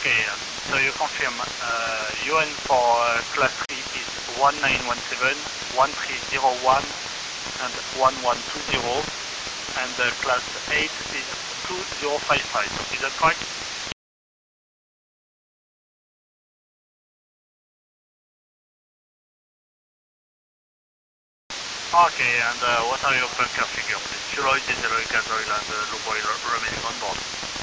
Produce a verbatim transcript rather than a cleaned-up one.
Okay, so you confirm uh, U N for uh, class three is one nine one seven, one three zero one, and one one two zero, and uh, class eight is two zero five five. Is that correct? Okay, and uh, what are your bunker figures? Fuel oil, diesel oil, gas oil, and uh, lube oil remaining on board?